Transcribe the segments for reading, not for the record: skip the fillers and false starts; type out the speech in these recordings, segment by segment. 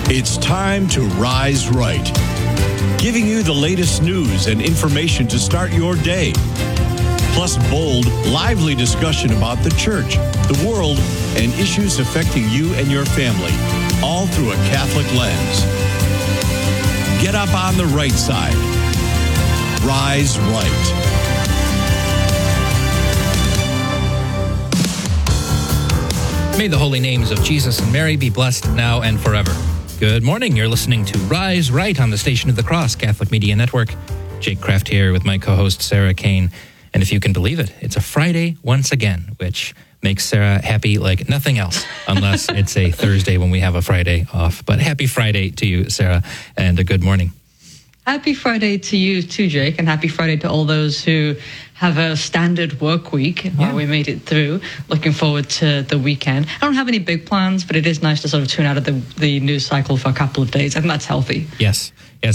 It's time to Rise Right, giving you the latest news and information to start your day. Plus bold, lively discussion about the church, the world, and issues affecting you and your family, all through a Catholic lens. Get up on the right side. Rise Right. May the holy names of Jesus and Mary be blessed now and forever. Good morning. You're listening to Rise Right on the Station of the Cross Catholic Media Network. Jake Kraft here with my co-host Sarah Kane. And if you can believe it, it's a Friday once again, which makes Sarah happy like nothing else, unless it's a Thursday when we have a Friday off. But happy Friday to you, Sarah, and a good morning. Happy Friday to you too, Jake, and happy Friday to all those who have a standard work week. Yeah. We made it through. Looking forward to the weekend. I don't have any big plans, but it is nice to sort of tune out of the news cycle for a couple of days, and that's healthy. Yes,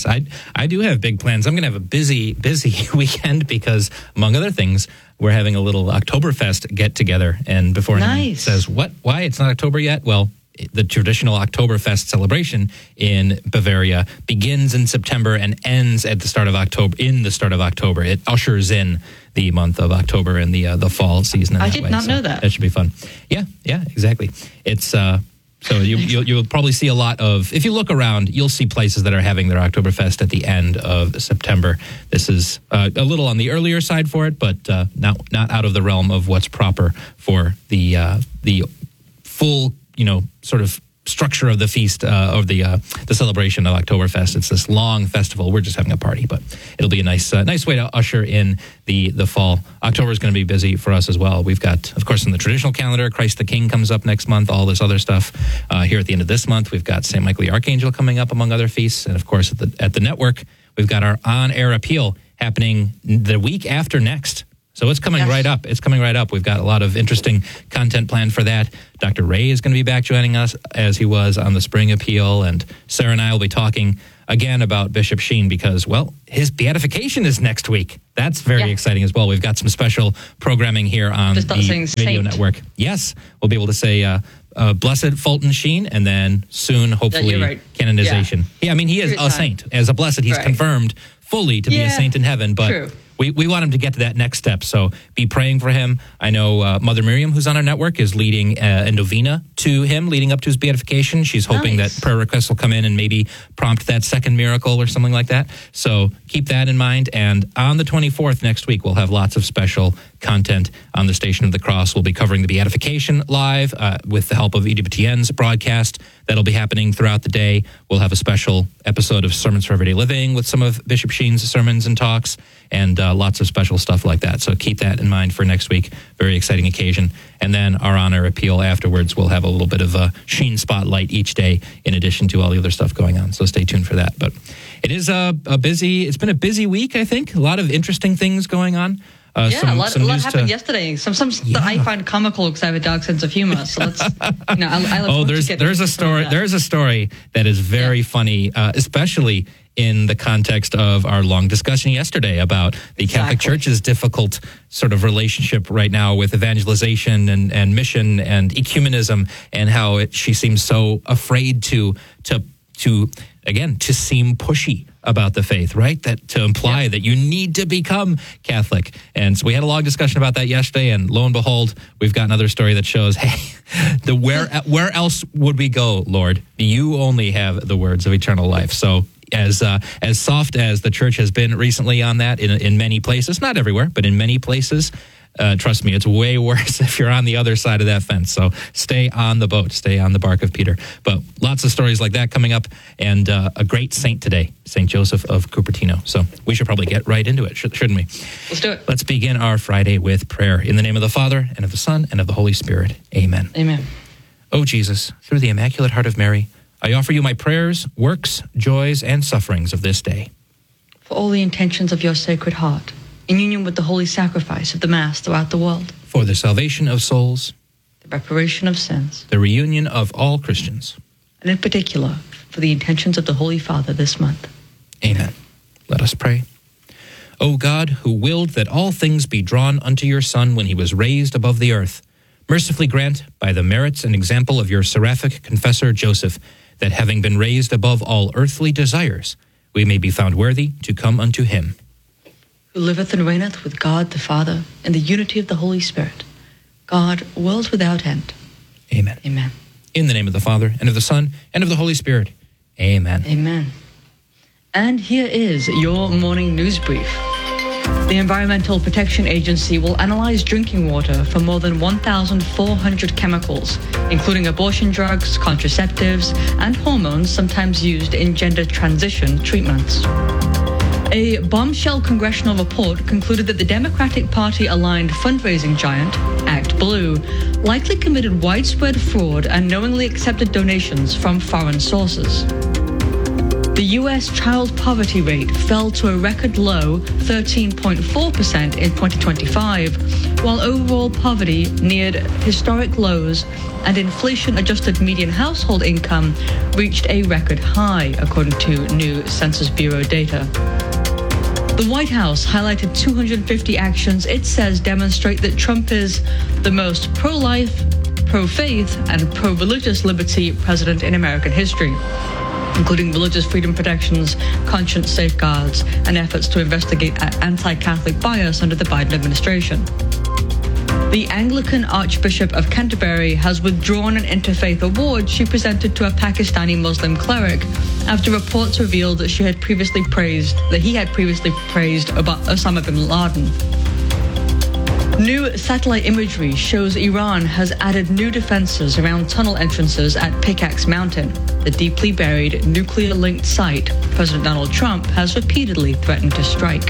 I do have big plans. I'm going to have a busy weekend because, among other things, we're having a little Oktoberfest get-together. And before anyone says, what? Why? It's not October yet? Well, the traditional Oktoberfest celebration in Bavaria begins in September and ends at the start of October. It ushers in the month of October and the fall season. I did not know that. That should be fun. Yeah, exactly. It's so you'll probably see a lot of. If you look around, you'll see places that are having their Oktoberfest at the end of September. This is a little on the earlier side for it, but not out of the realm of what's proper for the full, sort of structure of the feast of the celebration of Oktoberfest. It's this long festival. We're just having a party, but it'll be a nice way to usher in the fall. October is going to be busy for us as well. We've got, of course, in the traditional calendar, Christ the King comes up next month, all this other stuff. Here at the end of this month, we've got St. Michael the Archangel coming up, among other feasts. And of course, at the network, we've got our on-air appeal happening the week after next. So it's coming right up. It's coming right up. We've got a lot of interesting content planned for that. Dr. Ray is going to be back joining us as he was on the spring appeal. And Sarah and I will be talking again about Bishop Sheen because, well, his beatification is next week. That's very exciting as well. We've got some special programming here on the radio network. Yes, we'll be able to say Blessed Fulton Sheen and then soon, hopefully, canonization. Yeah, I mean, he is a saint. As a blessed, he's confirmed fully to be a saint in heaven. But we want him to get to that next step, so be praying for him. I know Mother Miriam, who's on our network, is leading a novena to him, leading up to his beatification. She's hoping that prayer requests will come in and maybe prompt that second miracle or something like that. So keep that in mind. And on the 24th next week, we'll have lots of special content on the Station of the Cross. We'll be covering the beatification live with the help of Edith Etienne's broadcast. That'll be happening throughout the day. We'll have a special episode of Sermons for Everyday Living with some of Bishop Sheen's sermons and talks, and lots of special stuff like that. So keep that in mind for next week. Very exciting occasion. And then our honor appeal afterwards, we'll have a little bit of a Sheen spotlight each day in addition to all the other stuff going on. So stay tuned for that. But it is it's been a busy week, I think. A lot of interesting things going on. A lot happened yesterday. Some that I find comical because I have a dark sense of humor. So let's, there's a story. There's a story that is very funny, especially in the context of our long discussion yesterday about the Catholic Church's difficult sort of relationship right now with evangelization and mission and ecumenism, and how she seems so afraid to seem pushy about the faith, right? That to imply that you need to become Catholic. And so we had a long discussion about that yesterday, and lo and behold, we've got another story that shows, hey, where else would we go, Lord? You only have the words of eternal life. So as soft as the church has been recently on that in many places, not everywhere, but in many places, trust me, it's way worse if you're on the other side of that fence. So stay on the boat, stay on the bark of Peter. But lots of stories like that coming up, and a great saint today, St. Joseph of Cupertino. So we should probably get right into it, shouldn't we? Let's do it. Let's begin our Friday with prayer. In the name of the Father, and of the Son, and of the Holy Spirit. Amen. Amen. O Jesus, through the Immaculate Heart of Mary, I offer you my prayers, works, joys, and sufferings of this day. For all the intentions of your Sacred Heart, in union with the holy sacrifice of the Mass throughout the world. For the salvation of souls. The reparation of sins. The reunion of all Christians. And in particular, for the intentions of the Holy Father this month. Amen. Let us pray. O God, who willed that all things be drawn unto your Son when he was raised above the earth, mercifully grant, by the merits and example of your seraphic confessor Joseph, that having been raised above all earthly desires, we may be found worthy to come unto him. Who liveth and reigneth with God the Father in the unity of the Holy Spirit, God, world without end. Amen. Amen. In the name of the Father, and of the Son, and of the Holy Spirit. Amen. Amen. And here is your morning news brief. The Environmental Protection Agency will analyze drinking water for more than 1,400 chemicals, including abortion drugs, contraceptives, and hormones sometimes used in gender transition treatments. A bombshell congressional report concluded that the Democratic Party-aligned fundraising giant, ActBlue, likely committed widespread fraud and knowingly accepted donations from foreign sources. The U.S. child poverty rate fell to a record low 13.4% in 2025, while overall poverty neared historic lows and inflation-adjusted median household income reached a record high, according to new Census Bureau data. The White House highlighted 250 actions it says demonstrate that Trump is the most pro-life, pro-faith, and pro-religious liberty president in American history, including religious freedom protections, conscience safeguards, and efforts to investigate anti-Catholic bias under the Biden administration. The Anglican Archbishop of Canterbury has withdrawn an interfaith award she presented to a Pakistani Muslim cleric after reports revealed that he had previously praised Osama bin Laden. New satellite imagery shows Iran has added new defenses around tunnel entrances at Pickaxe Mountain, the deeply buried nuclear-linked site President Donald Trump has repeatedly threatened to strike.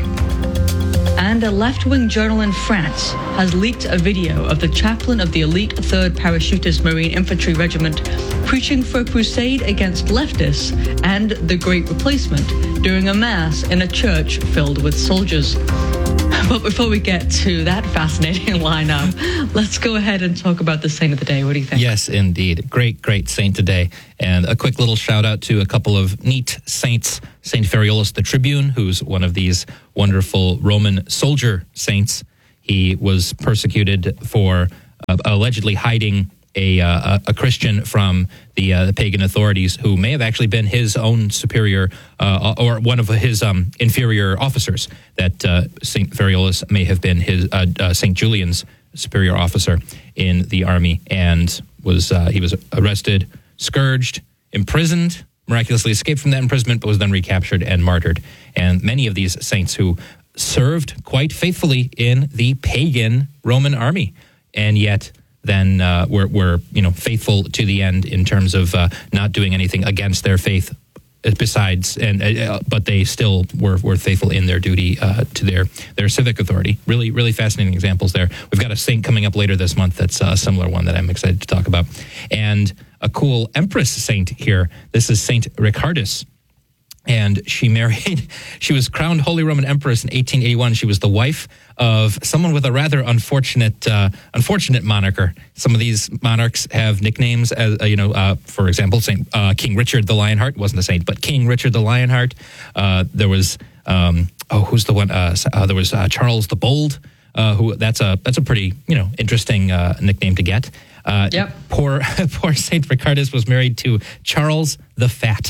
And a left-wing journal in France has leaked a video of the chaplain of the elite 3rd Parachutist Marine Infantry Regiment preaching for a crusade against leftists and the Great Replacement during a mass in a church filled with soldiers. But before we get to that fascinating lineup, let's go ahead and talk about the saint of the day. What do you think? Yes, indeed. Great saint today. And a quick little shout out to a couple of neat saints. Saint Feriolus the Tribune, who's one of these wonderful Roman soldier saints. He was persecuted for allegedly hiding a Christian from the pagan authorities, who may have actually been his own superior or one of his inferior officers. That Saint Feriolus may have been his Saint Julian's superior officer in the army, and he was arrested, scourged, imprisoned, miraculously escaped from that imprisonment, but was then recaptured and martyred. And many of these saints who served quite faithfully in the pagan Roman army, and yet then were faithful to the end in terms of not doing anything against their faith. Besides, but they still were faithful in their duty to their civic authority. Really fascinating examples there. We've got a saint coming up later this month that's a similar one that I'm excited to talk about, and a cool empress saint here. This is Saint Ricardus. And she was crowned Holy Roman Empress in 1881. She was the wife of someone with a rather unfortunate moniker. Some of these monarchs have nicknames, as for example, King Richard the Lionheart wasn't a saint, but King Richard the Lionheart. There was who's the one? There was Charles the Bold. Who that's a pretty interesting nickname to get. Yep. Poor Saint Ricardus was married to Charles the Fat.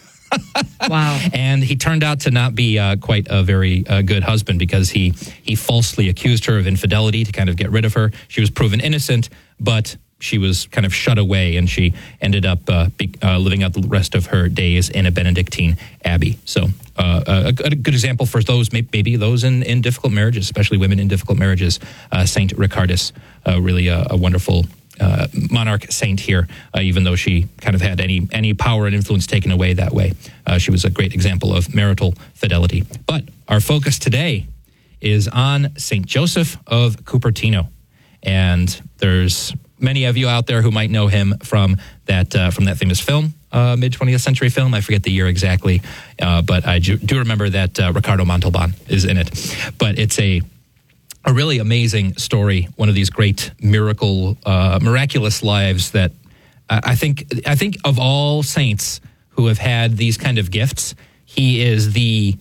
Wow. And he turned out to not be quite a very good husband, because he falsely accused her of infidelity to kind of get rid of her. She was proven innocent, but she was kind of shut away, and she ended up living out the rest of her days in a Benedictine abbey. So a good example for those, maybe those in difficult marriages, especially women in difficult marriages. Saint Ricardus, really a wonderful monarch saint here, even though she kind of had any power and influence taken away that way. She was a great example of marital fidelity. But our focus today is on Saint Joseph of Cupertino. And there's many of you out there who might know him from that famous film, mid-20th century film. I forget the year exactly, but I do remember that Ricardo Montalban is in it. But it's a really amazing story, one of these great miraculous lives that I think of all saints who have had these kind of gifts, he is the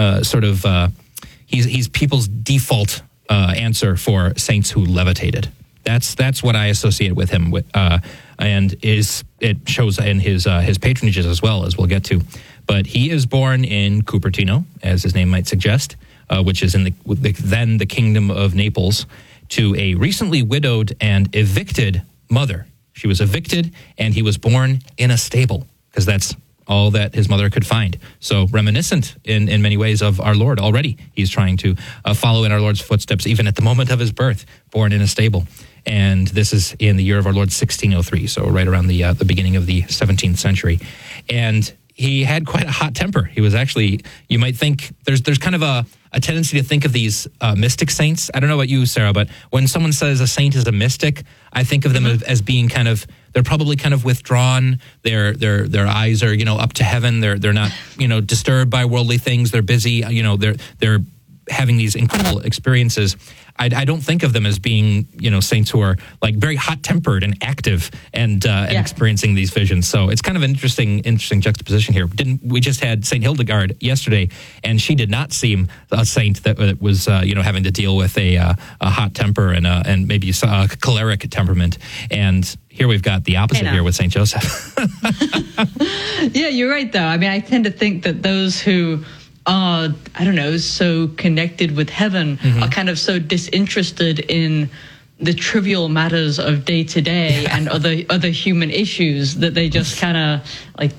he's people's default answer for saints who levitated. That's what I associate with him with. and it shows in his patronages as well, as we'll get to. But he is born in Cupertino, as his name might suggest, which is in then the Kingdom of Naples, to a recently widowed and evicted mother. She was evicted, and he was born in a stable, because that's all that his mother could find. So reminiscent in many ways of our Lord already. He's trying to follow in our Lord's footsteps, even at the moment of his birth, born in a stable. And this is in the year of our Lord 1603, so right around the beginning of the 17th century. And he had quite a hot temper. He was actually, you might think, there's kind of a tendency to think of these mystic saints. I don't know about you, Sarah, but when someone says a saint is a mystic, I think of them as being kind of, they're probably kind of withdrawn. Their eyes are, up to heaven. They're not, disturbed by worldly things. They're busy. They're having these incredible experiences. I don't think of them as being, saints who are like very hot-tempered and active and experiencing these visions. So it's kind of an interesting juxtaposition here. We just had Saint Hildegard yesterday, and she did not seem a saint that was, having to deal with a hot temper and maybe a choleric temperament. And here we've got the opposite here with Saint Joseph. Yeah, you're right, though. I mean, I tend to think that those who are, so connected with heaven are kind of so disinterested in the trivial matters of day to day and other human issues that they just kind of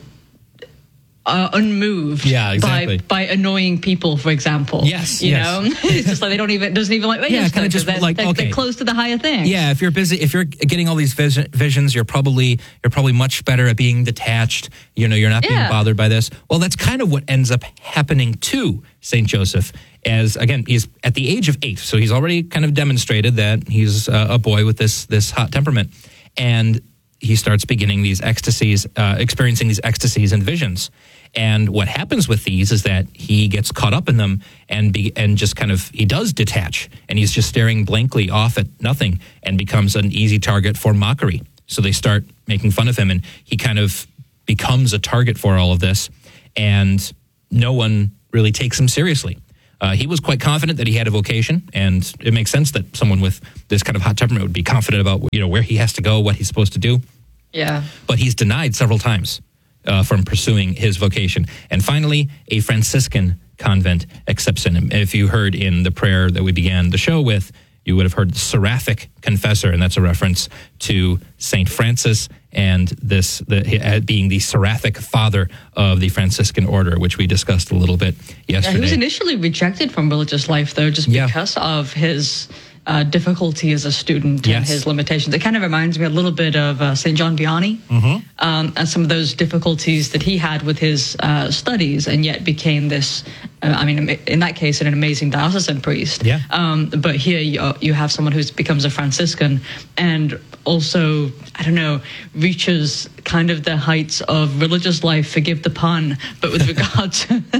are unmoved by annoying people, for example. Yes, it's just like doesn't even like kind of just they're close to the higher things. Yeah, if you're busy, if you're getting all these visions, you're probably much better at being detached. You're not being bothered by this. Well, that's kind of what ends up happening to Saint Joseph. As again, he's at the age of 8, so he's already kind of demonstrated that he's a boy with this hot temperament, and he starts beginning these ecstasies, experiencing these ecstasies and visions. And what happens with these is that he gets caught up in them and just kind of, he does detach, and he's just staring blankly off at nothing and becomes an easy target for mockery. So they start making fun of him, and he kind of becomes a target for all of this, and no one really takes him seriously. He was quite confident that he had a vocation, and it makes sense that someone with this kind of hot temperament would be confident about where he has to go, what he's supposed to do. Yeah. But he's denied several times from pursuing his vocation. And finally, a Franciscan convent accepts him. If you heard in the prayer that we began the show with, you would have heard seraphic confessor, and that's a reference to St. Francis and being the seraphic father of the Franciscan order, which we discussed a little bit yesterday. Yeah, he was initially rejected from religious life, though, just because of his difficulty as a student and his limitations. It kind of reminds me a little bit of St. John Vianney and some of those difficulties that he had with his studies, and yet became this, in that case, an amazing diocesan priest. Yeah. But here you have someone who becomes a Franciscan and also, reaches kind of the heights of religious life, forgive the pun, but with regard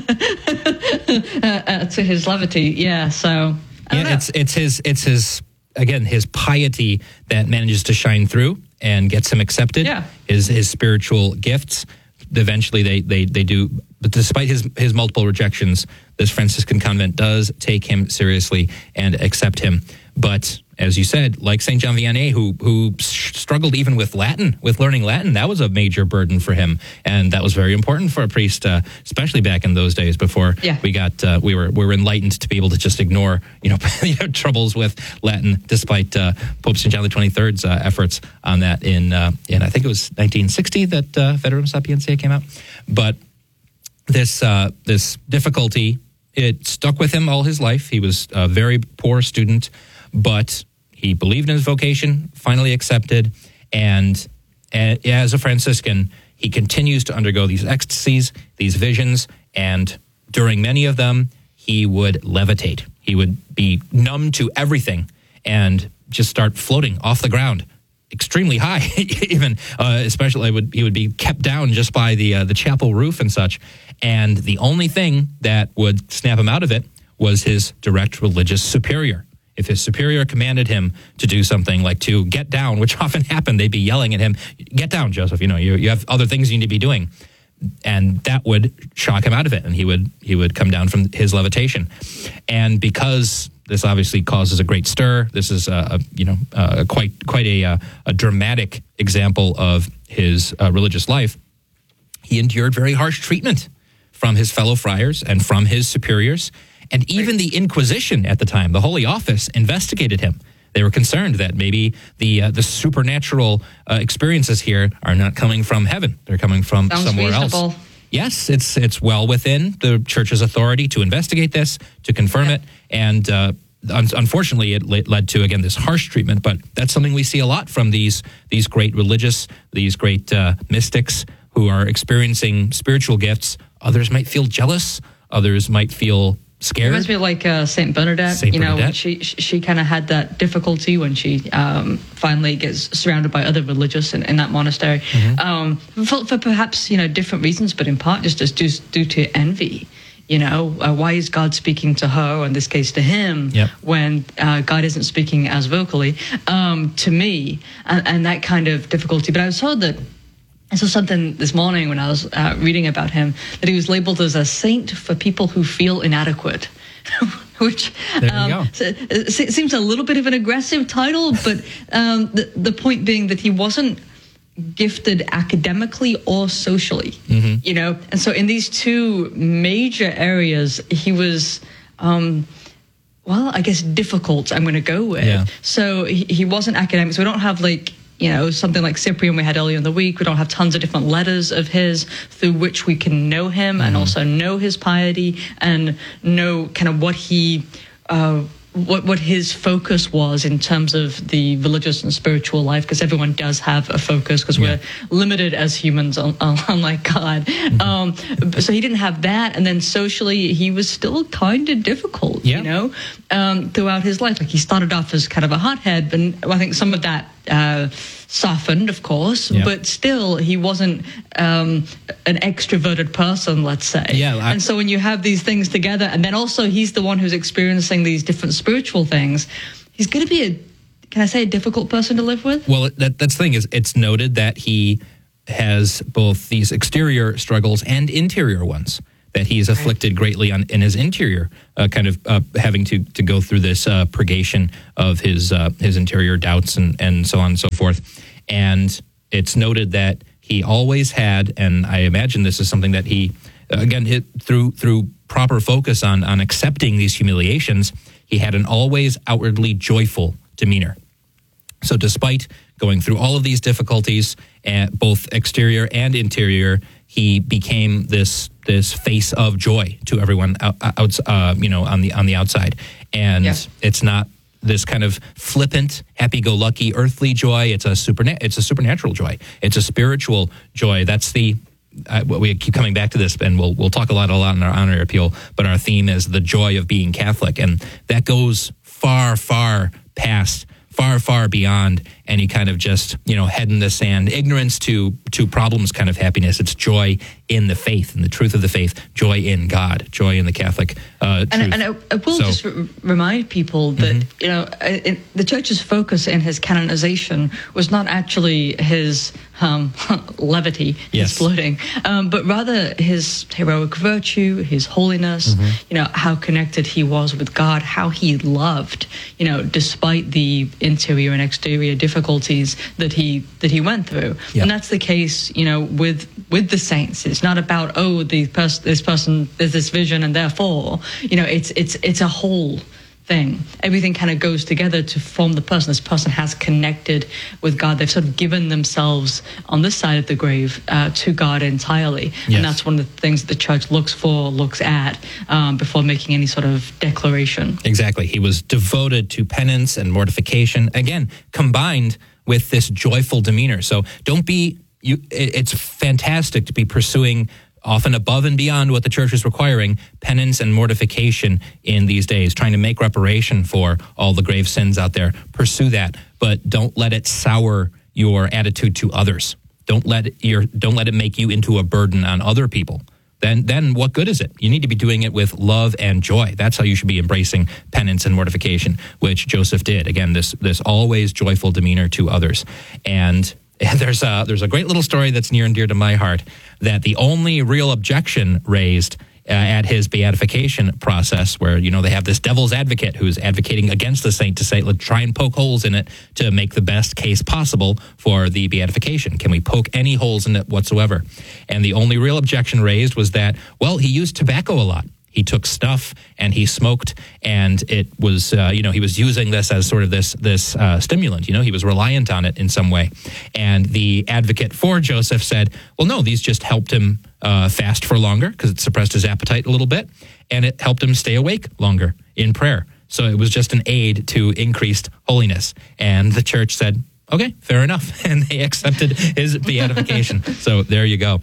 to his levity. Yeah, so... Yeah, it's his again, his piety that manages to shine through and gets him accepted. Yeah. His spiritual gifts. Eventually they do, but despite his multiple rejections, this Franciscan convent does take him seriously and accept him. But as you said, like St. John Vianney, who struggled even with learning Latin, that was a major burden for him, and that was very important for a priest, especially back in those days before we were enlightened to be able to just ignore troubles with Latin, despite Pope St. John the 23rd's efforts on that in I think it was 1960 that Veterum Sapientiae came out. But this difficulty, it stuck with him all his life. He was a very poor student, but he believed in his vocation, finally accepted, and as a Franciscan, he continues to undergo these ecstasies, these visions, and during many of them, he would levitate. He would be numb to everything and just start floating off the ground, extremely high, even especially he would be kept down just by the chapel roof and such. And the only thing that would snap him out of it was his direct religious superior. If his superior commanded him to do something like to get down, which often happened, they'd be yelling at him, "Get down, Joseph, you have other things you need to be doing." And that would shock him out of it, and he would come down from his levitation. And because This obviously causes a great stir. This is quite a dramatic example of his religious life. He endured very harsh treatment from his fellow friars and from his superiors. And even the Inquisition at the time, the Holy Office, investigated him. They were concerned that maybe the supernatural experiences here are not coming from heaven. They're coming from somewhere else. Yes, it's well within the church's authority to investigate this, to confirm it. And unfortunately, it led to, again, this harsh treatment. But that's something we see a lot from these great religious, these great mystics who are experiencing spiritual gifts. Others might feel jealous. Others might feel scared. It reminds me of like Saint Bernadette. When she kind of had that difficulty when she finally gets surrounded by other religious in that monastery, for perhaps different reasons, but in part just due to envy. Why is God speaking to her, or in this case to him, when God isn't speaking as vocally to me, and that kind of difficulty. But I was told that I saw something this morning when I was reading about him, that he was labeled as a saint for people who feel inadequate, which seems a little bit of an aggressive title, but the point being that he wasn't gifted academically or socially, and so in these two major areas, he was, I guess difficult, I'm going to go with. Yeah. So he wasn't academic, so we don't have something like Cyprian we had earlier in the week. We don't have tons of different letters of his through which we can know him and also know his piety and know kind of what he, what his focus was in terms of the religious and spiritual life, because everyone does have a focus because we're limited as humans, unlike God. So he didn't have that. And then socially, he was still kind of difficult, throughout his life. Like he started off as kind of a hothead, but I think some of that softened, of course, but still he wasn't an extroverted person, let's say. And so when you have these things together, and then also he's the one who's experiencing these different spiritual things, he's going to be a difficult person to live with? Well, that's the thing, is it's noted that he has both these exterior struggles and interior ones, that he's afflicted greatly in his interior, having to go through this purgation of his interior doubts and so on and so forth. And it's noted that he always had, and I imagine this is something that he, again, hit through proper focus on accepting these humiliations, he had an always outwardly joyful demeanor. So despite going through all of these difficulties, both exterior and interior, he became this face of joy to everyone on the outside. And it's not this kind of flippant, happy-go-lucky, earthly joy. It's a supernatural joy. It's a spiritual joy. That's the we keep coming back to this, and we'll talk a lot in our honor appeal. But our theme is the joy of being Catholic, and that goes far, far past, far beyond any kind of just head in the sand, ignorance to problems kind of happiness. It's joy in the faith, in the truth of the faith, joy in God, joy in the Catholic truth. And I will just remind people that the Church's focus in his canonization was not actually his levity, his floating, but rather his heroic virtue, his holiness, how connected he was with God, how he loved, despite the interior and exterior difficulties that he went through. And that's the case, with the saints. It's not about, this person, there's this vision, and therefore, it's a whole thing. Everything kind of goes together to form the person. This person has connected with God. They've sort of given themselves on this side of the grave to God entirely. And that's one of the things that the Church looks at before making any sort of declaration. Exactly. He was devoted to penance and mortification, again, combined with this joyful demeanor. So it's fantastic to be pursuing, often above and beyond what the Church is requiring, penance and mortification in these days, trying to make reparation for all the grave sins out there. Pursue that, but don't let it sour your attitude to others. Don't let it make you into a burden on other people. Then what good is it? You need to be doing it with love and joy. That's how you should be embracing penance and mortification, which Joseph did. Again, this always joyful demeanor to others. And there's a great little story that's near and dear to my heart, that the only real objection raised at his beatification process, where, they have this devil's advocate who's advocating against the saint to say, let's try and poke holes in it to make the best case possible for the beatification. Can we poke any holes in it whatsoever? And the only real objection raised was that, well, he used tobacco a lot. He took stuff and he smoked, and it was, he was using this as sort of this stimulant. He was reliant on it in some way. And the advocate for Joseph said, well, no, these just helped him fast for longer because it suppressed his appetite a little bit, and it helped him stay awake longer in prayer. So it was just an aid to increased holiness. And the church said, okay, fair enough. And they accepted his beatification. So there you go.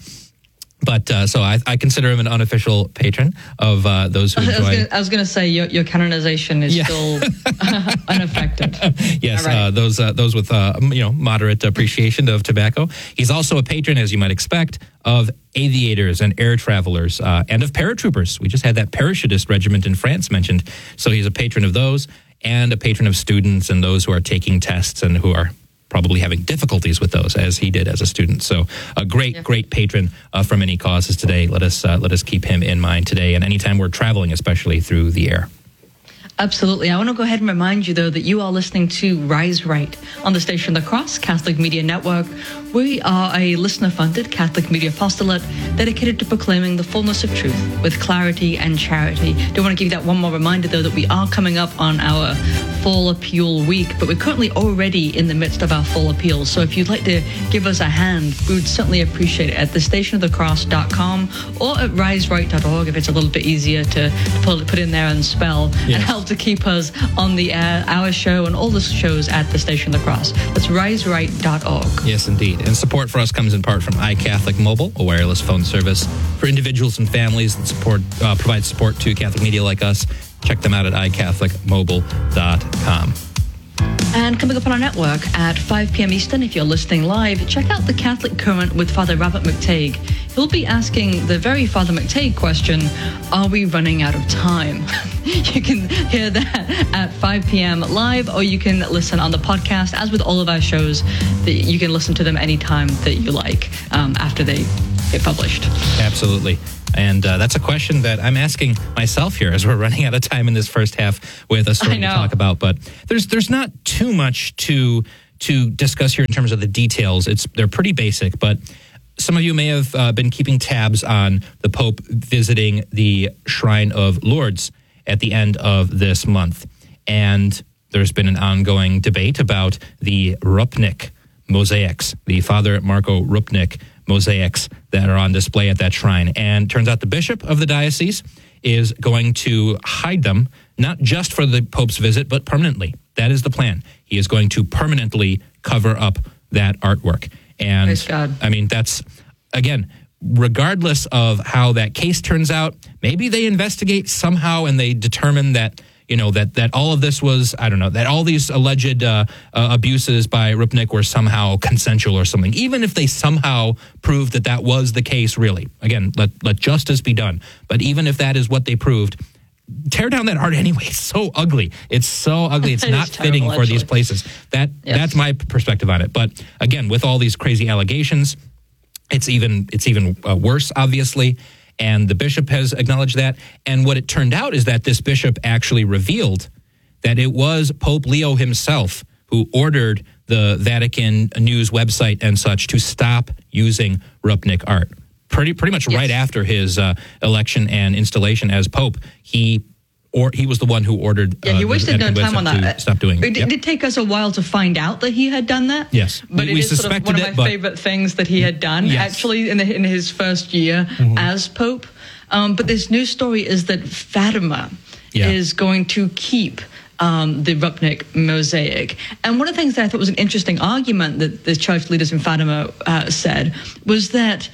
But so I consider him an unofficial patron of those who enjoy. I was going to say your canonization is still unaffected. Yes, right. Those with moderate appreciation of tobacco. He's also a patron, as you might expect, of aviators and air travelers and of paratroopers. We just had that parachutist regiment in France mentioned. So he's a patron of those and a patron of students and those who are taking tests and who are probably having difficulties with those, as he did as a student. So a great patron for many causes today. Let us keep him in mind today, and anytime we're traveling, especially through the air. Absolutely. I want to go ahead and remind you, though, that you are listening to Rise Right on the station The Cross Catholic Media Network. We are a listener-funded Catholic media apostolate dedicated to proclaiming the fullness of truth with clarity and charity. Do want to give you that one more reminder, though, that we are coming up on our Fall Appeal week, but we're currently already in the midst of our Fall Appeal. So if you'd like to give us a hand, we would certainly appreciate it at thestationofthecross.com or at riseright.org if it's a little bit easier to put in there and spell and help to keep us on the air, our show, and all the shows at the Station of the Cross. That's riseright.org. Yes, indeed. And support for us comes in part from iCatholic Mobile, a wireless phone service for individuals and families that provides support to Catholic media like us. Check them out at iCatholicMobile.com. And coming up on our network at 5 p.m. Eastern, if you're listening live, check out the Catholic Current with Father Robert McTague. He'll be asking the very Father McTague question, are we running out of time? You can hear that at 5 p.m. live, or you can listen on the podcast. As with all of our shows, you can listen to them anytime that you like after they get published. Absolutely. And that's a question that I'm asking myself here as we're running out of time in this first half with a story to talk about. But there's not too much to discuss here in terms of the details. They're pretty basic, but some of you may have been keeping tabs on the Pope visiting the Shrine of Lourdes at the end of this month. And there's been an ongoing debate about the Rupnik mosaics, the Father Marco Rupnik mosaics that are on display at that shrine. And turns out the bishop of the diocese is going to hide them, not just for the Pope's visit, but permanently. That is the plan. He is going to permanently cover up that artwork. And praise God. I mean, that's, again, regardless of how that case turns out, maybe they investigate somehow and they determine that, that all of this was, I don't know, that all these alleged abuses by Rupnik were somehow consensual or something. Even if they somehow prove that was the case, really. Again, let justice be done. But even if that is what they proved, tear down that art anyway. It's so ugly. It's so ugly. It's not fitting terrible, for these places. That's my perspective on it. But again, with all these crazy allegations, it's even worse, obviously. And the bishop has acknowledged that. And what it turned out is that this bishop actually revealed that it was Pope Leo himself who ordered the Vatican News website and such to stop using Rupnik art. Pretty much right after his election and installation as Pope, he was the one who ordered. Yeah, he wasted no time on that. To stop doing it. It did take us a while to find out that he had done that. Yes, but we it is sort of one of my favorite things that he had done. Yes. Actually, in his first year as Pope. But this news story is that Fatima is going to keep the Rupnik mosaic. And one of the things that I thought was an interesting argument that the church leaders in Fatima said was that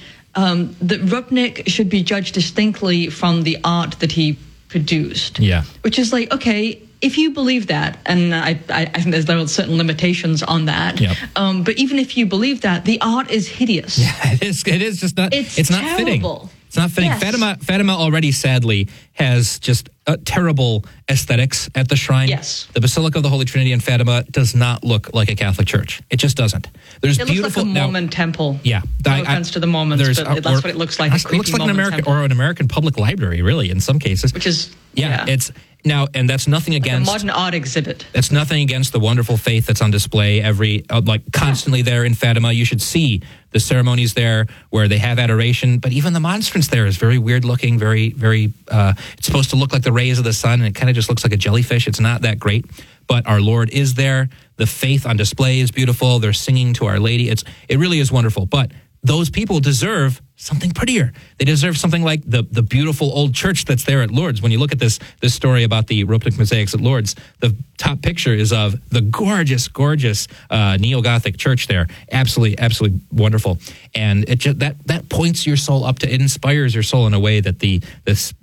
Rupnik should be judged distinctly from the art that he produced. Yeah. Which is like, okay, if you believe that, and I think there are certain limitations on that, but even if you believe that, the art is hideous. Yeah, it is just not, it's not fitting. It's not fitting. Yes. Fatima already, sadly, has just terrible aesthetics at the shrine. Yes. The Basilica of the Holy Trinity in Fatima does not look like a Catholic church. It just doesn't. There's It beautiful. looks like a Mormon temple. Yeah. No offense to the Mormons, but that's what it looks like. It looks like an American public library, really, in some cases. Which is, it's now, and that's nothing against a modern art exhibit. That's nothing against the wonderful faith that's on display constantly there in Fatima. You should see the ceremonies there where they have adoration, but even the monstrance there is very weird looking, very, very, it's supposed to look like the rays of the sun, and it kind of just looks like a jellyfish. It's not that great, but our Lord is there. The faith on display is beautiful. They're singing to Our Lady. It really is wonderful, but those people deserve something prettier. They deserve something like the beautiful old church that's there at Lourdes. When you look at this story about the Rupnik mosaics at Lourdes, the top picture is of the gorgeous neo-Gothic church there. Absolutely wonderful. And it just, that points your soul up it inspires your soul in a way that this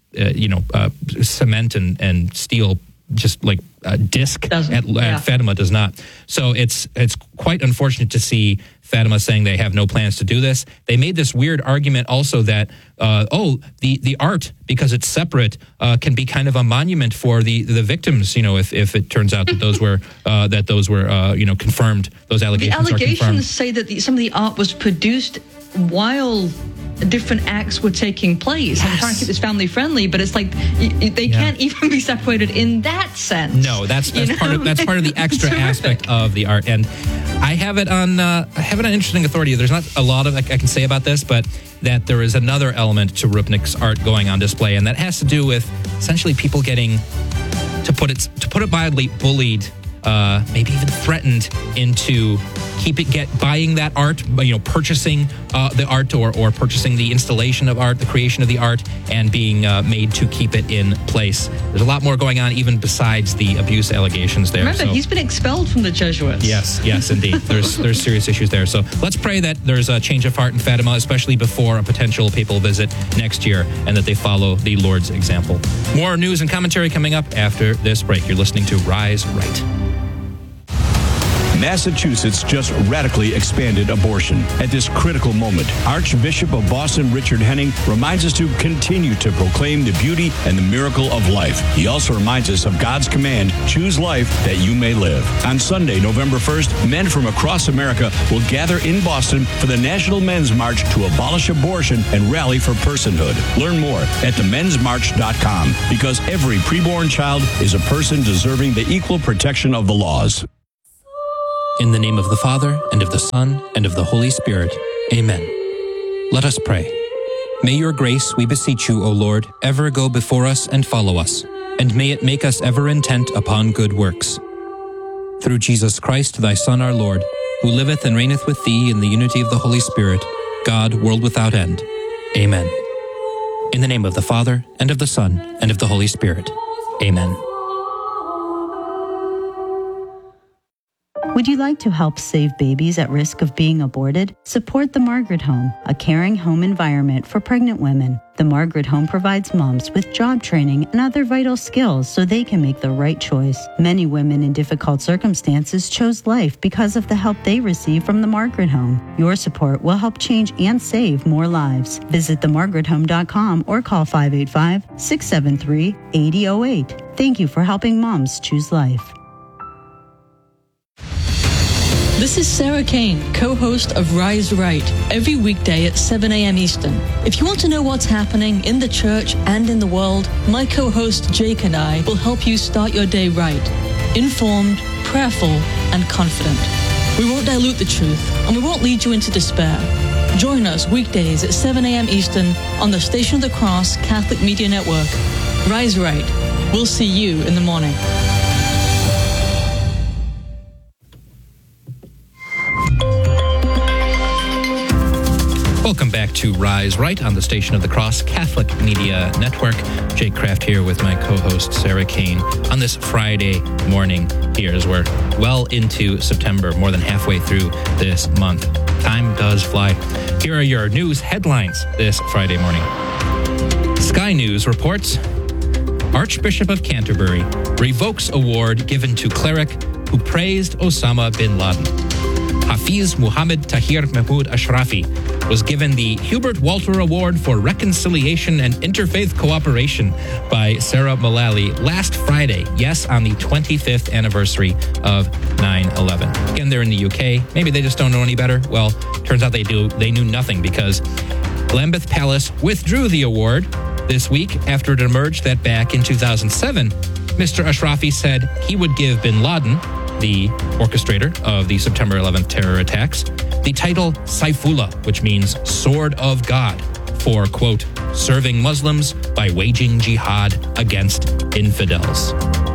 cement and steel just like disc at Fatima does not. So it's quite unfortunate to see Fatima saying they have no plans to do this. They made this weird argument also that the art, because it's separate, can be kind of a monument for the victims. If it turns out that those were confirmed. Those allegations. The allegations say that some of the art was produced while different acts were taking place. Yes. I'm trying to keep this family friendly, but it's like they can't even be separated in that sense. No, that's part of the extra aspect of the art. And I have it on interesting authority. There's not a lot of I can say about this, but that there is another element to Rupnik's art going on display, and that has to do with essentially people getting, to put it mildly, bullied, maybe even threatened into buying that art, purchasing the art or purchasing the installation of art, the creation of the art, and being made to keep it in place. There's a lot more going on even besides the abuse allegations there. Remember, he's been expelled from the Jesuits. Yes, indeed. There's serious issues there. So let's pray that there's a change of heart in Fatima, especially before a potential papal visit next year, and that they follow the Lord's example. More news and commentary coming up after this break. You're listening to Rise Right. Massachusetts just radically expanded abortion. At this critical moment, Archbishop of Boston Richard Henning reminds us to continue to proclaim the beauty and the miracle of life. He also reminds us of God's command, choose life that you may live. On Sunday, November 1st, men from across America will gather in Boston for the National Men's March to abolish abortion and rally for personhood. Learn more at themensmarch.com, because every preborn child is a person deserving the equal protection of the laws. In the name of the Father, and of the Son, and of the Holy Spirit. Amen. Let us pray. May your grace, we beseech you, O Lord, ever go before us and follow us, and may it make us ever intent upon good works. Through Jesus Christ, thy Son, our Lord, who liveth and reigneth with thee in the unity of the Holy Spirit, God, world without end. Amen. In the name of the Father, and of the Son, and of the Holy Spirit. Amen. Would you like to help save babies at risk of being aborted? Support the Margaret Home, a caring home environment for pregnant women. The Margaret Home provides moms with job training and other vital skills so they can make the right choice. Many women in difficult circumstances chose life because of the help they receive from the Margaret Home. Your support will help change and save more lives. Visit themargarethome.com or call 585-673-8008. Thank you for helping moms choose life. This is Sarah Kane, co-host of Rise Right, every weekday at 7 a.m. Eastern. If you want to know what's happening in the church and in the world, my co-host Jake and I will help you start your day right, informed, prayerful, and confident. We won't dilute the truth, and we won't lead you into despair. Join us weekdays at 7 a.m. Eastern on the Station of the Cross Catholic Media Network. Rise Right. We'll see you in the morning. Welcome back to Rise Right on the Station of the Cross Catholic Media Network. Jake Kraft here with my co-host Sarah Kane on this Friday morning here as we're well into September, more than halfway through this month. Time does fly. Here are your news headlines this Friday morning. Sky News reports Archbishop of Canterbury revokes award given to cleric who praised Osama bin Laden. Hafiz Muhammad Tahir Mahmoud Ashrafi was given the Hubert Walter Award for Reconciliation and Interfaith Cooperation by Sarah Mullally last Friday. Yes, on the 25th anniversary of 9/11. Again, they're in the UK. Maybe they just don't know any better. Well, turns out they do. They knew nothing because Lambeth Palace withdrew the award this week after it emerged that back in 2007, Mr. Ashrafi said he would give bin Laden, the orchestrator of the September 11th terror attacks, the title Saifullah, which means Sword of God, for, quote, serving Muslims by waging jihad against infidels.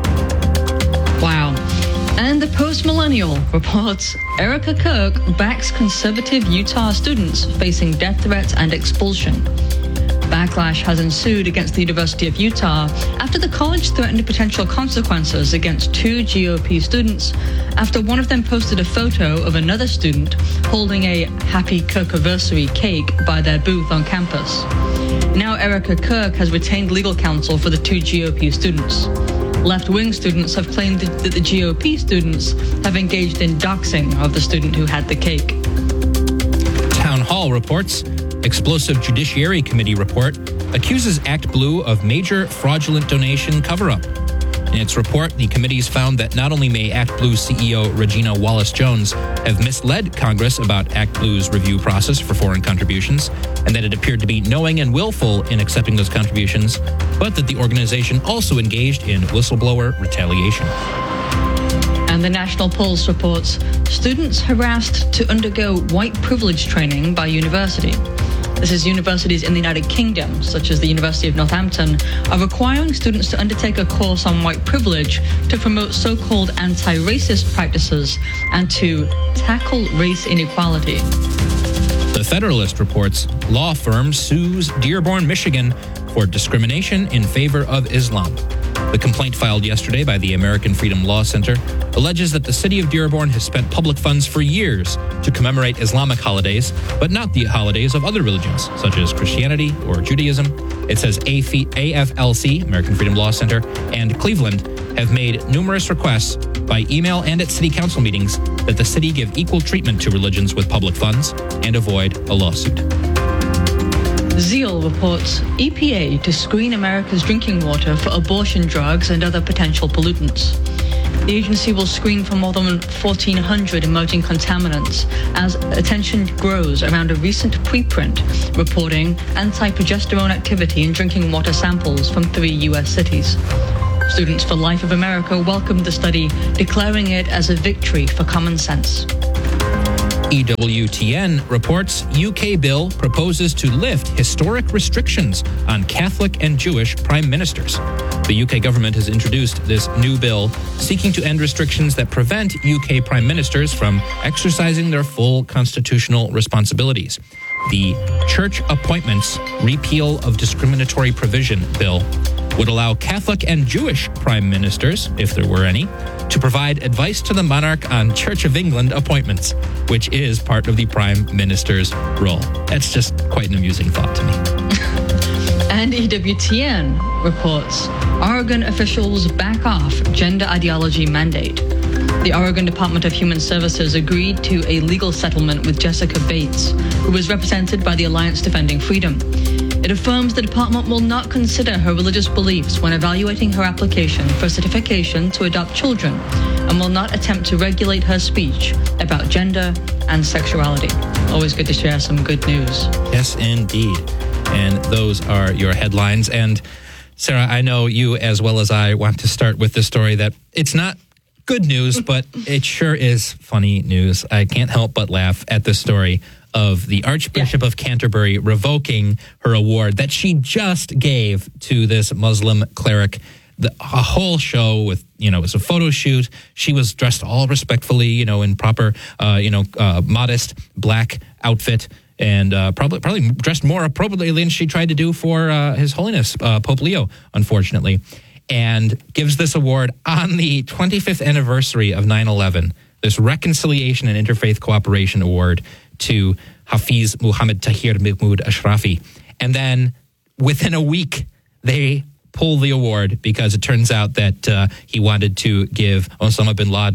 Wow. And the Post-Millennial reports Erica Kirk backs conservative Utah students facing death threats and expulsion. Backlash has ensued against the University of Utah after the college threatened potential consequences against two GOP students after one of them posted a photo of another student holding a Happy Kirkiversary cake by their booth on campus. Now Erica Kirk has retained legal counsel for the two GOP students. Left-wing students have claimed that the GOP students have engaged in doxing of the student who had the cake. Town Hall reports Explosive Judiciary Committee report accuses Act Blue of major fraudulent donation cover-up. In its report, the committees found that not only may Act Blue CEO Regina Wallace-Jones have misled Congress about Act Blue's review process for foreign contributions, and that it appeared to be knowing and willful in accepting those contributions, but that the organization also engaged in whistleblower retaliation. And the National Pulse reports students harassed to undergo white privilege training by university. This is universities in the United Kingdom, such as the University of Northampton, are requiring students to undertake a course on white privilege to promote so-called anti-racist practices and to tackle race inequality. The Federalist reports law firm sues Dearborn, Michigan for discrimination in favor of Islam. The complaint filed yesterday by the American Freedom Law Center alleges that the city of Dearborn has spent public funds for years to commemorate Islamic holidays, but not the holidays of other religions, such as Christianity or Judaism. It says AFLC, American Freedom Law Center, and Cleveland have made numerous requests by email and at city council meetings that the city give equal treatment to religions with public funds and avoid a lawsuit. Zeal reports EPA to screen America's drinking water for abortion drugs and other potential pollutants. The agency will screen for more than 1,400 emerging contaminants as attention grows around a recent preprint reporting anti-progesterone activity in drinking water samples from 3 U.S. cities. Students for Life of America welcomed the study, declaring it as a victory for common sense. EWTN reports UK bill proposes to lift historic restrictions on Catholic and Jewish prime ministers. The UK government has introduced this new bill seeking to end restrictions that prevent UK prime ministers from exercising their full constitutional responsibilities. The Church Appointments Repeal of Discriminatory Provision bill would allow Catholic and Jewish prime ministers, if there were any, to provide advice to the monarch on Church of England appointments, which is part of the prime minister's role. That's just quite an amusing thought to me. And EWTN reports Oregon officials back off gender ideology mandate. The Oregon Department of Human Services agreed to a legal settlement with Jessica Bates, who was represented by the Alliance Defending Freedom. It affirms the department will not consider her religious beliefs when evaluating her application for certification to adopt children and will not attempt to regulate her speech about gender and sexuality. Always good to share some good news. Yes, indeed. And those are your headlines. And Sarah, I know you as well as I want to start with the story that it's not good news, but it sure is funny news. I can't help but laugh at the story of the Archbishop of Canterbury revoking her award that she just gave to this Muslim cleric. A whole show with, it was a photo shoot. She was dressed all respectfully, in proper, modest black outfit, and probably dressed more appropriately than she tried to do for His Holiness Pope Leo, unfortunately, and gives this award on the 25th anniversary of 9/11, this Reconciliation and Interfaith Cooperation Award to Hafiz Muhammad Tahir Mahmoud Ashrafi. And then within a week, they pull the award because it turns out that he wanted to give Osama bin Laden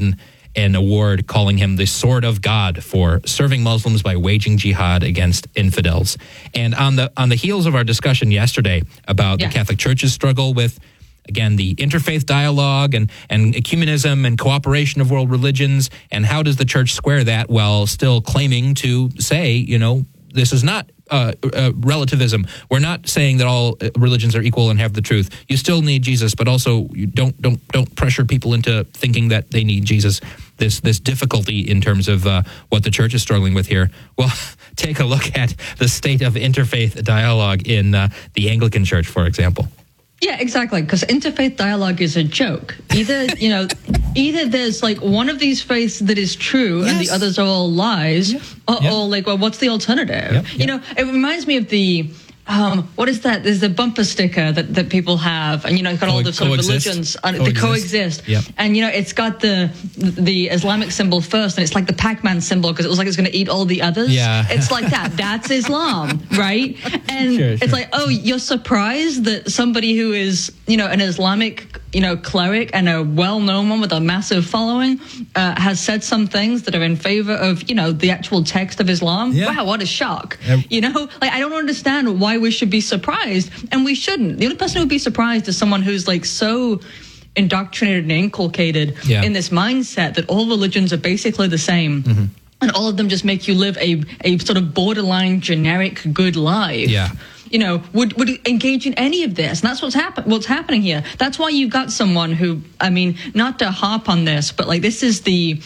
an award calling him the Sword of God for serving Muslims by waging jihad against infidels. And on the heels of our discussion yesterday about the Catholic Church's struggle with, again, the interfaith dialogue and ecumenism and cooperation of world religions, and how does the church square that while still claiming to say, this is not relativism. We're not saying that all religions are equal and have the truth. You still need Jesus, but also you don't pressure people into thinking that they need Jesus. This difficulty in terms of what the church is struggling with here. Well, take a look at the state of interfaith dialogue in the Anglican Church, for example. Yeah, exactly. Because interfaith dialogue is a joke. Either there's like one of these faiths that is true and the others are all lies, or like, well, what's the alternative? It reminds me of the what is that? There's the bumper sticker that people have, and you've got all the sort of religions, the coexist, and it's got the Islamic symbol first, and it's like the Pac-Man symbol because it was like it's going to eat all the others. Yeah, it's like that. That's Islam, right? And it's like, oh, you're surprised that somebody who is an Islamic cleric and a well-known one with a massive following has said some things that are in favor of the actual text of Islam. Wow, what a shock! I don't understand why we should be surprised, and we shouldn't. The only person who would be surprised is someone who's like so indoctrinated and inculcated in this mindset that all religions are basically the same. Mm-hmm. And all of them just make you live a sort of borderline generic good life. Yeah. Would engage in any of this. And that's what's happening here. That's why you've got someone who, not to harp on this, but like this is the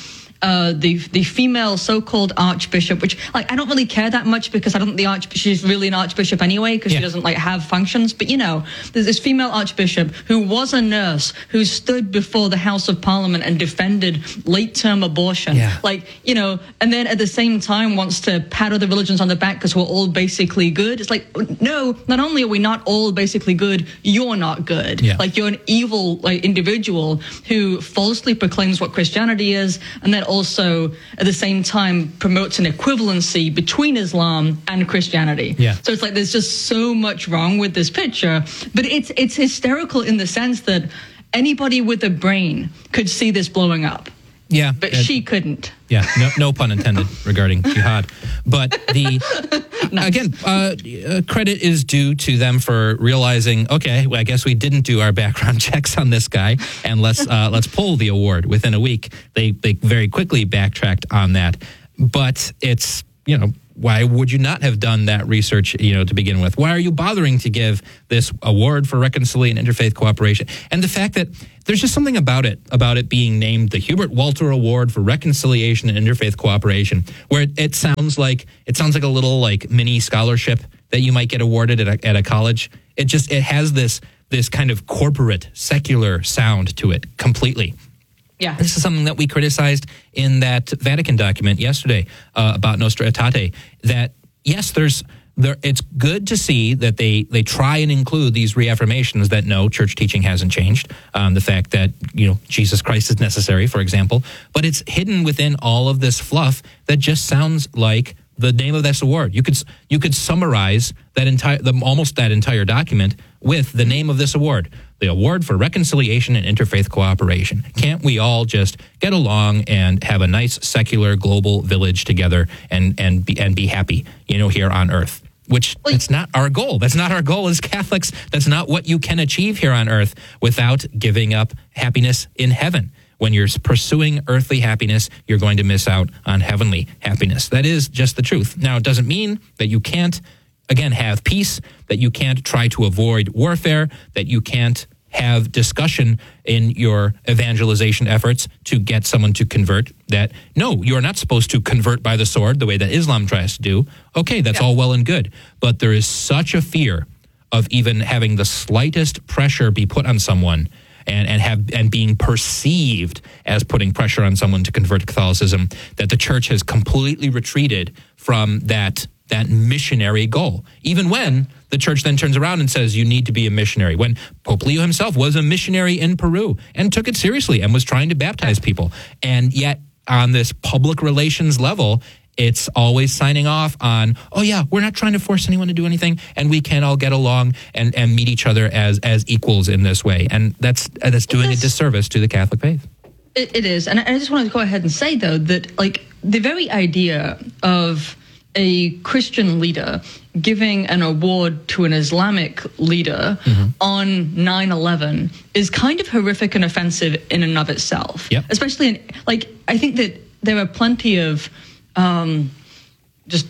female so-called archbishop, which I don't really care that much because I don't think she's really an archbishop anyway because she doesn't have functions. But there's this female archbishop who was a nurse who stood before the House of Parliament and defended late-term abortion. Yeah. And then at the same time wants to pat other religions on the back because we're all basically good. It's like, no, not only are we not all basically good, you're not good. Yeah. You're an evil individual who falsely proclaims what Christianity is, and then also at the same time promotes an equivalency between Islam and Christianity. Yeah. So it's like there's just so much wrong with this picture, but it's hysterical in the sense that anybody with a brain could see this blowing up. Yeah. But she couldn't. Yeah, no pun intended regarding jihad. But credit is due to them for realizing, okay, well, I guess we didn't do our background checks on this guy, and let's pull the award within a week. They very quickly backtracked on that. But it's, why would you not have done that research, to begin with? Why are you bothering to give this award for reconciliation and interfaith cooperation? And the fact that there's just something about it being named the Hubert Walter Award for Reconciliation and Interfaith Cooperation, where it sounds like a little mini scholarship that you might get awarded at a college. It has this kind of corporate secular sound to it completely. Yeah, this is something that we criticized in that Vatican document yesterday about Nostra Aetate. That yes, it's good to see that they try and include these reaffirmations that no, church teaching hasn't changed. The fact that Jesus Christ is necessary, for example, but it's hidden within all of this fluff that just sounds like the name of this award. You could summarize almost that entire document with the name of this award. The Award for Reconciliation and Interfaith Cooperation. Can't we all just get along and have a nice secular global village together and be happy, here on earth? Which it's not our goal. That's not our goal as Catholics. That's not what you can achieve here on earth without giving up happiness in heaven. When you're pursuing earthly happiness, you're going to miss out on heavenly happiness. That is just the truth. Now, it doesn't mean that you can't, again, have peace, that you can't try to avoid warfare, that you can't have discussion in your evangelization efforts to get someone to convert. That, no, you're not supposed to convert by the sword the way that Islam tries to do. Okay, that's all well and good. But there is such a fear of even having the slightest pressure be put on someone and being perceived as putting pressure on someone to convert to Catholicism, that the church has completely retreated from that missionary goal. Even when the church then turns around and says you need to be a missionary. When Pope Leo himself was a missionary in Peru and took it seriously and was trying to baptize people. And yet on this public relations level, it's always signing off on, oh yeah, we're not trying to force anyone to do anything, and we can all get along and meet each other as equals in this way. And that's doing a disservice to the Catholic faith. It is. And I just want to go ahead and say, though, that like the very idea of a Christian leader giving an award to an Islamic leader on 9/11 is kind of horrific and offensive in and of itself. Yep. Especially I think that there are plenty of just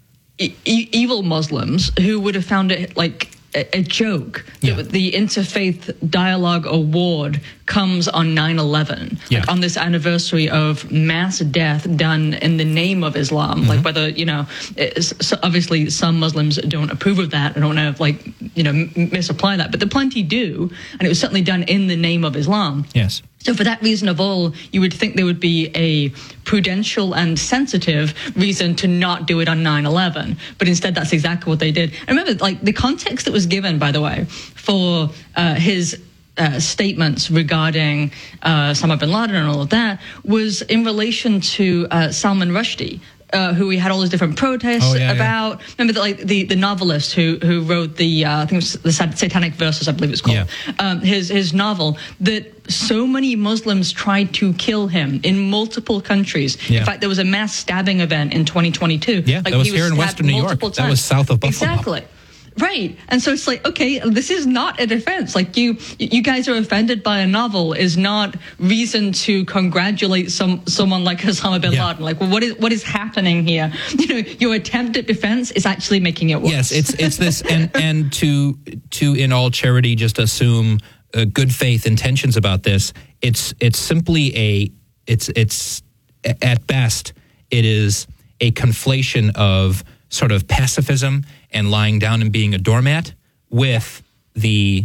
evil Muslims who would have found it like a joke that the Interfaith Dialogue Award comes on 9/11, like on this anniversary of mass death done in the name of Islam. Like whether, so obviously some Muslims don't approve of that. I don't want to misapply that, but the plenty do. And it was certainly done in the name of Islam. Yes. So for that reason of all, you would think there would be a prudential and sensitive reason to not do it on 9/11. But instead, that's exactly what they did. And remember, like the context that was given, by the way, for his statements regarding Osama bin Laden and all of that was in relation to Salman Rushdie. Who we had all these different protests about. Remember, the novelist who wrote the I think it was the Satanic Verses, I believe it's called. His novel that so many Muslims tried to kill him in multiple countries. In fact, there was a mass stabbing event in 2022. Yeah, that was here in Western New York. That was south of Buffalo. Exactly. Right. And so it's like, okay, this is not a defense. Like you guys are offended by a novel is not reason to congratulate someone like Osama bin Laden. Like, well, what is happening here? Your attempt at defense is actually making it worse. Yes, it's this and to in all charity just assume good faith intentions about this. It's simply it's at best it is a conflation of sort of pacifism and lying down and being a doormat with the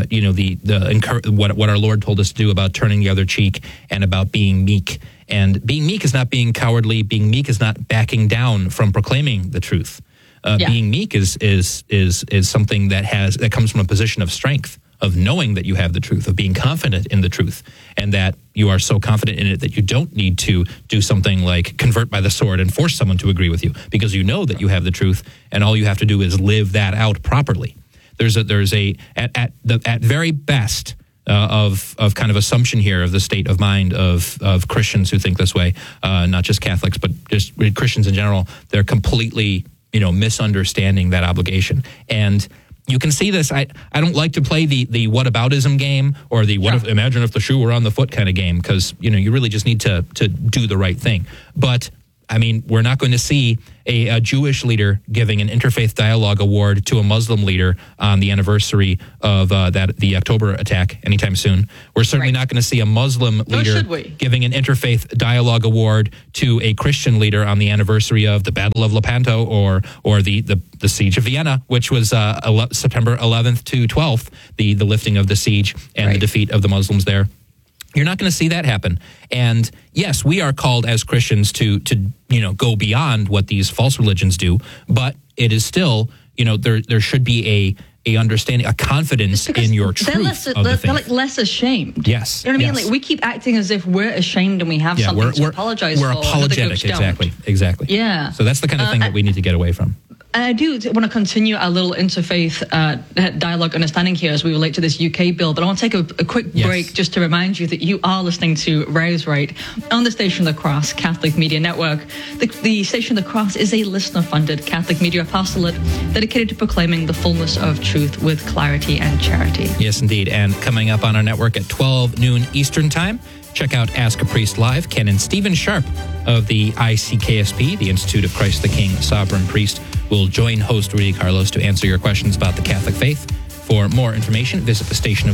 what our Lord told us to do about turning the other cheek and about being meek. And being meek is not being cowardly. Being meek is not backing down from proclaiming the truth. Being meek is something that comes from a position of strength, of knowing that you have the truth, of being confident in the truth, and that you are so confident in it that you don't need to do something like convert by the sword and force someone to agree with you, because you know that you have the truth, and all you have to do is live that out properly. There's at very best of kind of assumption here of the state of mind of Christians who think this way, not just Catholics, but just Christians in general. They're completely misunderstanding that obligation. And you can see this. I don't like to play the whataboutism game or the imagine if the shoe were on the foot kind of game, because you really just need to do the right thing. But I mean, we're not going to see a Jewish leader giving an Interfaith Dialogue Award to a Muslim leader on the anniversary of the October attack anytime soon. We're certainly not going to see a Muslim leader giving an Interfaith Dialogue Award to a Christian leader on the anniversary of the Battle of Lepanto or the Siege of Vienna, which was September 11th to 12th, the lifting of the siege and the defeat of the Muslims there. You're not going to see that happen. And yes, we are called as Christians to go beyond what these false religions do, but it is still, there should be a understanding, a confidence in your truth of the faith. They're like less ashamed. Yes. You know what I mean? Like we keep acting as if we're ashamed and we have something to apologize for. We're apologetic, exactly. Yeah. So that's the kind of thing that we need to get away from. And I do want to continue our little interfaith dialogue understanding here as we relate to this UK bill, but I want to take a quick break just to remind you that you are listening to Rise Right on the Station of the Cross Catholic Media Network. The Station of the Cross is a listener-funded Catholic media apostolate dedicated to proclaiming the fullness of truth with clarity and charity. Yes, indeed. And coming up on our network at 12 noon Eastern Time, check out Ask a Priest Live. Canon Stephen Sharp of the ICKSP, the Institute of Christ the King Sovereign Priest, will join host Rudy Carlos to answer your questions about the Catholic faith. For more information, visit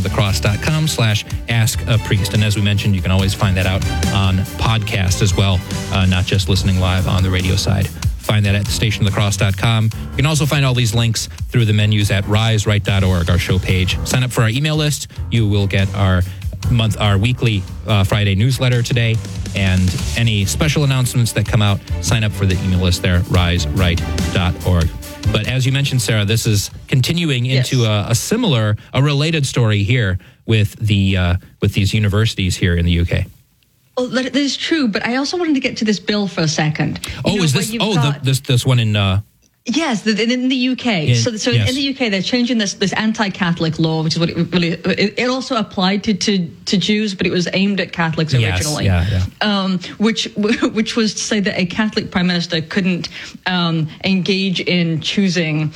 thestationofthecross.com/askapriest. And as we mentioned, you can always find that out on podcast as well, not just listening live on the radio side. Find that at thestationofthecross.com. You can also find all these links through the menus at riseright.org, our show page. Sign up for our email list. You will get our weekly Friday newsletter today, and any special announcements that come out, sign up for the email list there, riseright.org. But as you mentioned, Sarah, this is continuing into a related story here with these universities here in the UK. Well, that is true, but I also wanted to get to this bill for a second. This one in Yes, in the UK. Yes. In the UK, they're changing this anti-Catholic law, which is what it also applied to Jews, but it was aimed at Catholics originally. Which was to say that a Catholic prime minister couldn't engage in choosing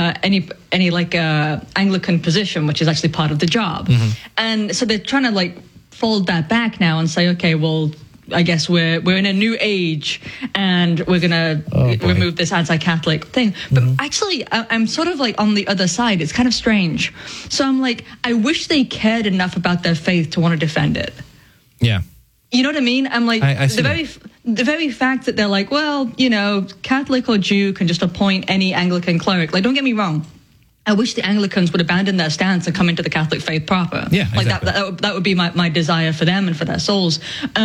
any like Anglican position, which is actually part of the job. Mm-hmm. And so they're trying to fold that back now and say, okay, well, I guess we're in a new age and we're going to remove this anti-Catholic thing. But actually, I'm sort of on the other side. It's kind of strange. So I'm I wish they cared enough about their faith to want to defend it. Yeah. You know what I mean? I'm I see the very fact that they're well, Catholic or Jew can just appoint any Anglican cleric. Don't get me wrong. I wish the Anglicans would abandon their stance and come into the Catholic faith proper. Yeah, exactly. That would be my desire for them and for their souls.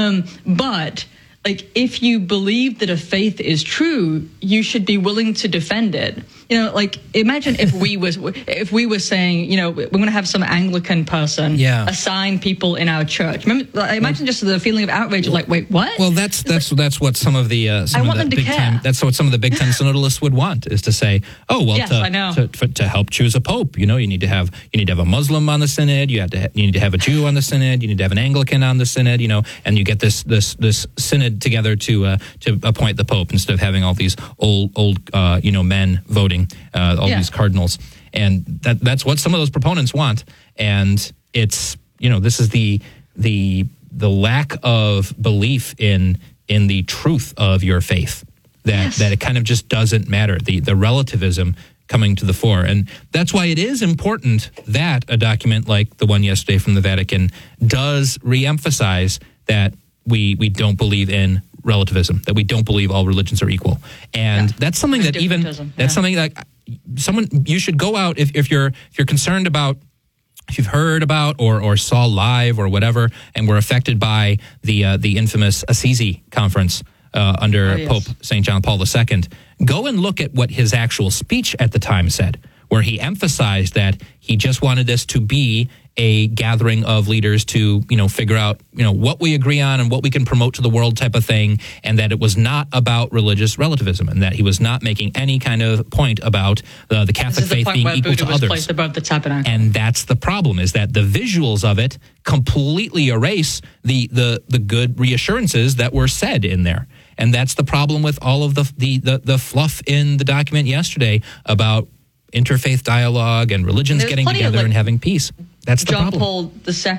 But if you believe that a faith is true, you should be willing to defend it. Imagine if we were saying, we're going to have some Anglican person assign people in our church. Imagine just the feeling of outrage of wait, what? Well, that's what some of the big time. That's what some of the big time synodalists would want, is to say, oh well, yes, I know. To help choose a pope, you need to have a Muslim on the synod, you need to have a Jew on the synod, you need to have an Anglican on the synod, and you get this synod together to appoint the pope instead of having all these old men voting. These cardinals, and that's what some of those proponents want. And it's this is the lack of belief in the truth of your faith that it kind of just doesn't matter, the relativism coming to the fore. And that's why it is important that a document like the one yesterday from the Vatican does reemphasize that we don't believe in relativism, that we don't believe all religions are equal. And that's something that something that you should go out if you're concerned about, if you've heard about or saw live or whatever, and were affected by the infamous Assisi conference under Pope St. John Paul II, go and look at what his actual speech at the time said, where he emphasized that he just wanted this to be a gathering of leaders to, figure out, what we agree on and what we can promote to the world type of thing, and that it was not about religious relativism, and that he was not making any kind of point about the Catholic faith being equal to others. Placed above the tabernacle. And that's the problem, is that the visuals of it completely erase the good reassurances that were said in there. And that's the problem with all of the fluff in the document yesterday about interfaith dialogue and religions getting together and having peace. That's the John problem.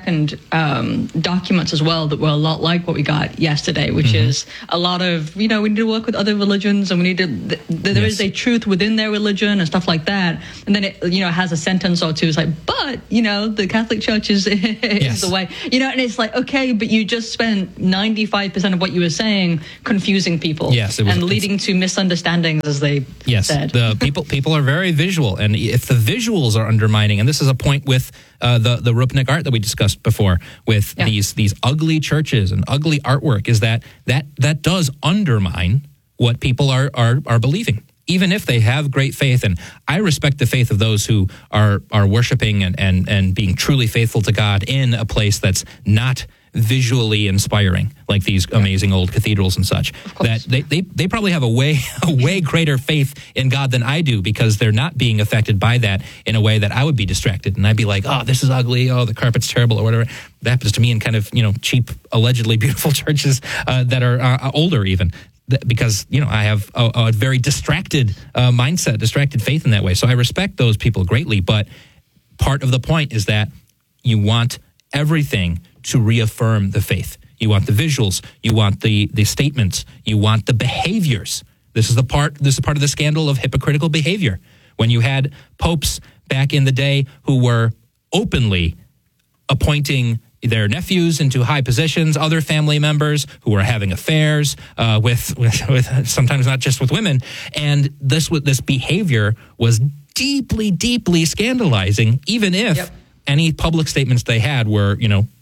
Paul II documents as well that were a lot like what we got yesterday, which is a lot of, we need to work with other religions, and we need to, there is a truth within their religion and stuff like that. And then it, has a sentence or two. It's but, the Catholic Church is the way, and it's okay, but you just spent 95% of what you were saying confusing people and leading to misunderstandings, as they said. The people are very visual, and if the visuals are undermining, and this is a point with the Rupnik art that we discussed before, with these ugly churches and ugly artwork, is that does undermine what people are believing, even if they have great faith. And I respect the faith of those who are worshiping and being truly faithful to God in a place that's not visually inspiring, like these amazing old cathedrals and such. That they probably have a way greater faith in God than I do, because they're not being affected by that in a way that I would be distracted, and I'd be like, oh, this is ugly, oh, the carpet's terrible, or whatever. That happens to me in kind of cheap, allegedly beautiful churches that are older even, because I have a very distracted mindset, distracted faith in that way. So I respect those people greatly, but part of the point is that you want everything to reaffirm the faith. You want the visuals, you want the statements, you want the behaviors. This is part of the scandal of hypocritical behavior. When you had popes back in the day who were openly appointing their nephews into high positions, other family members who were having affairs with sometimes not just with women, and this behavior was deeply, deeply scandalizing, even if any public statements they had were,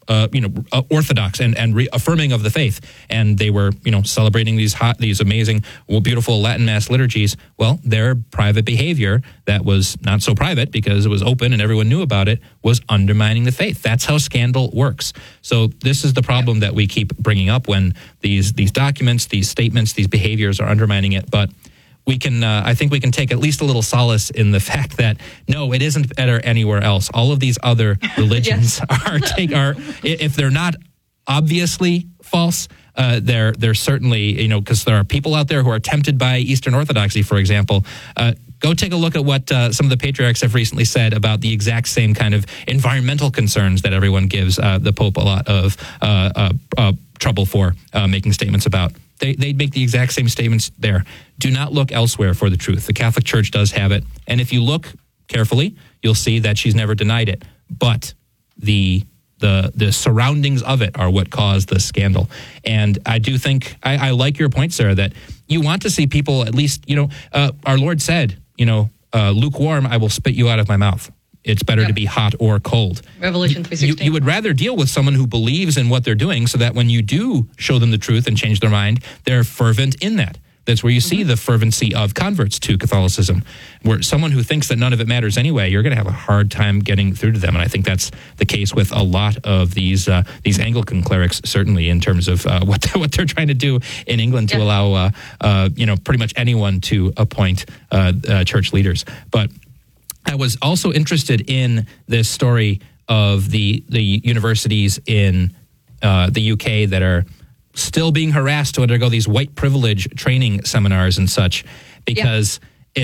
orthodox and reaffirming of the faith, and they were, celebrating these amazing, beautiful Latin Mass liturgies. Well, their private behavior that was not so private because it was open and everyone knew about it was undermining the faith. That's how scandal works. So this is the problem that we keep bringing up when these documents, these statements, these behaviors are undermining it. But I think we can take at least a little solace in the fact that no, it isn't better anywhere else. All of these other religions are if they're not obviously false, they're certainly, because there are people out there who are tempted by Eastern Orthodoxy, for example. Go take a look at what some of the patriarchs have recently said about the exact same kind of environmental concerns that everyone gives the Pope a lot of trouble for making statements about. They make the exact same statements there. Do not look elsewhere for the truth. The Catholic Church does have it. And if you look carefully, you'll see that she's never denied it. But the surroundings of it are what caused the scandal. And I do think, I like your point, Sarah, that you want to see people at least, our Lord said, lukewarm, I will spit you out of my mouth. It's better to be hot or cold. Revelation 3:16. You would rather deal with someone who believes in what they're doing so that when you do show them the truth and change their mind, they're fervent in that. That's where you see the fervency of converts to Catholicism. Where someone who thinks that none of it matters anyway, you're going to have a hard time getting through to them. And I think that's the case with a lot of these Anglican clerics, certainly in terms of what they're trying to do in England to allow pretty much anyone to appoint church leaders. But I was also interested in this story of the universities in the UK that are still being harassed to undergo these white privilege training seminars and such, because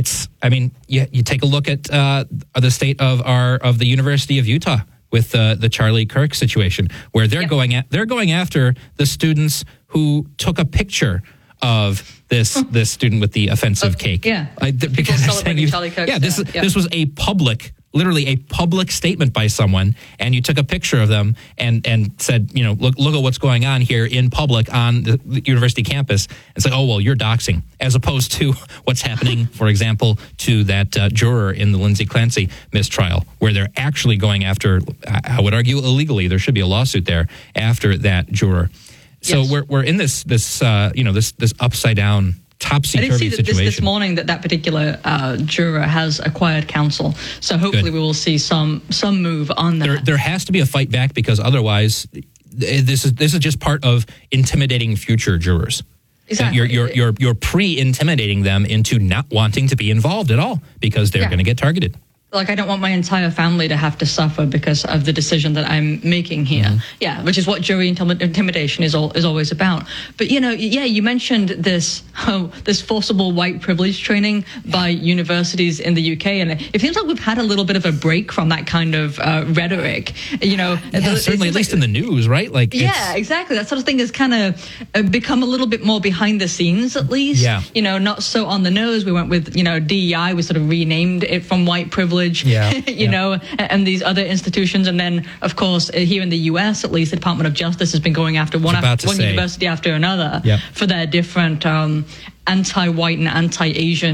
you take a look at the state of the University of Utah with the Charlie Kirk situation, where they're going after the students who took a picture of this student with the offensive cake. Yeah, because celebrating Charlie Kirk. This was literally a public statement by someone, and you took a picture of them and said, look at what's going on here in public on the university campus. It's like, oh, well, you're doxing, as opposed to what's happening, for example, to that juror in the Lindsay Clancy mistrial, where they're actually going after, I would argue illegally, there should be a lawsuit there after that juror. So we're in this upside down, topsy-turvy situation. This morning that particular juror has acquired counsel. So hopefully we will see some move on that. There has to be a fight back, because otherwise this is just part of intimidating future jurors. Exactly. You're pre-intimidating them into not wanting to be involved at all, because they're going to get targeted. Like, I don't want my entire family to have to suffer because of the decision that I'm making here. Mm-hmm. Yeah, which is what jury intimidation is always about. But, you mentioned this forcible white privilege training by universities in the UK, and it feels like we've had a little bit of a break from that kind of rhetoric. Certainly, at least in the news, right? Exactly. That sort of thing has kind of become a little bit more behind the scenes, at least. Yeah. Not so on the nose. We went with, DEI, we sort of renamed it from white privilege. And these other institutions. And then, of course, here in the U.S., at least, the Department of Justice has been going after one university after another for their different anti-white and anti-Asian